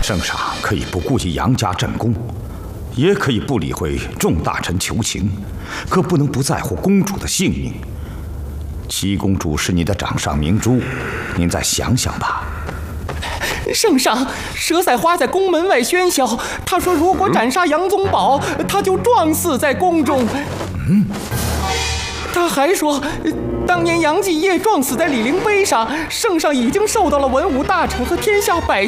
圣上可以不顾及杨家朕功，也可以不理会众大臣求情，可不能不在乎公主的性命。七公主是你的掌上明珠，您再想想吧。 圣上，佘赛花在宫门外喧嚣，他说如果斩杀杨宗保，他就撞死在宫中。他还说，当年杨继业撞死在李陵碑上，圣上已经受到了文武大臣和天下百